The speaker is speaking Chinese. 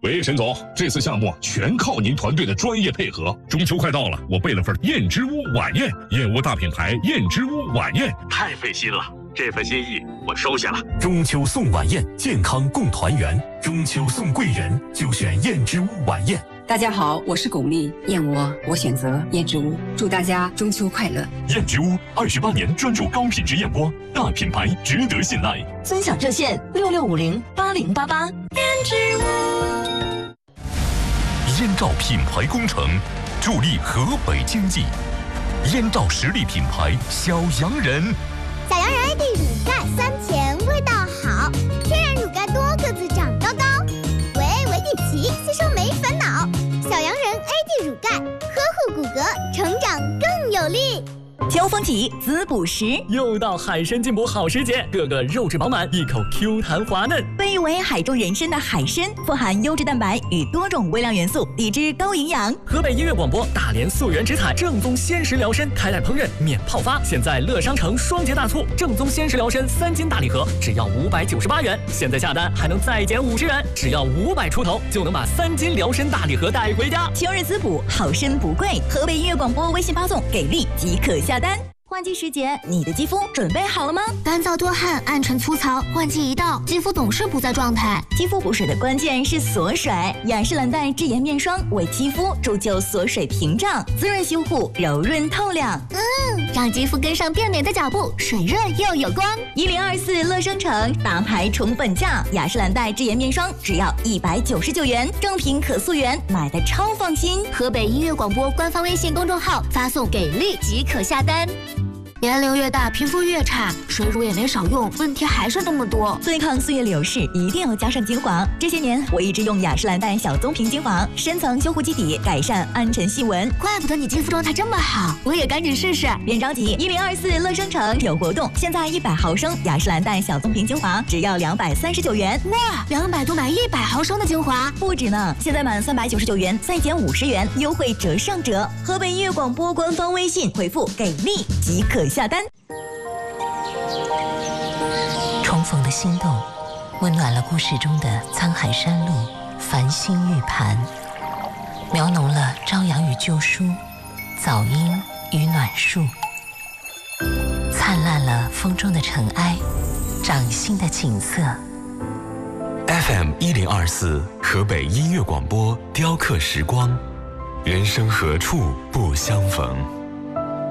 喂，沈总，这次项目全靠您团队的专业配合。中秋快到了，我备了份燕之屋晚宴，燕窝大品牌燕之屋晚宴，太费心了。这份心意我收下了。 中秋送晚宴，健康共团圆。中秋送贵人，就选燕之屋晚宴。 大家好，我是巩俐，燕窝我选择燕之屋，祝大家中秋快乐。 燕之屋28年专注高品质燕窝，大品牌值得信赖。 尊享热线66508088。燕之屋。 燕兆品牌工程助力河北经济。燕兆实力品牌小洋人。 小洋人 AD 乳钙酸甜味道好，天然乳钙多个子长高高，维底奇吸收没烦恼。小洋人 AD 乳钙呵护骨骼，成长更有力。 挑风起，滋补时， 又到海参进补好时节，个个肉质饱满，一口 Q 弹滑嫩。 被誉为海中人参的海参，富含优质蛋白与多种微量元素，抵制高营养。 河北音乐广播大连溯源直采正宗鲜食疗参，开袋烹饪免泡发。现在乐商城双节大促，正宗鲜食疗参3斤大礼盒只要598元，现在下单还能再减50元，只要500出头就能把3斤疗参大礼盒带回家。 秋日滋补，好参不贵。河北音乐广播微信发送给力即可下单。换季时节，你的肌肤准备好了吗？ 干燥多汗、暗沉粗糙，换季一到，肌肤总是不在状态。 肌肤补水的关键是锁水，雅诗兰黛智妍面霜为肌肤铸就锁水屏障，滋润修护，柔润透亮。 让肌肤跟上变美的脚步，水润又有光。 1024乐生城大牌宠粉价，雅诗兰黛智妍面霜只要199元，正品可溯源，买的超放心。 河北音乐广播官方微信公众号发送给力即可下单。年龄越大，皮肤越差，水乳也没少用，问题还是那么多。 对抗岁月流逝，一定要加上精华。这些年，我一直用雅诗兰黛小棕瓶精华，深层修护基底，改善暗沉细纹。 怪不得你肌肤状态这么好，我也赶紧试试。 别着急，1024乐生城有活动，现在100毫升雅诗兰黛小棕瓶精华只要239元。 哇，200多买100毫升的精华， 不止呢！现在满399元再减50元，优惠折上折。河北音乐广播官方微信回复给力即可下单。 重逢的心动，温暖了故事中的沧海山路、繁星玉盘，描浓了朝阳与旧书、早莺与暖树，灿烂了风中的尘埃、掌心的景色。 FM 1024河北音乐广播雕刻时光，人生何处不相逢。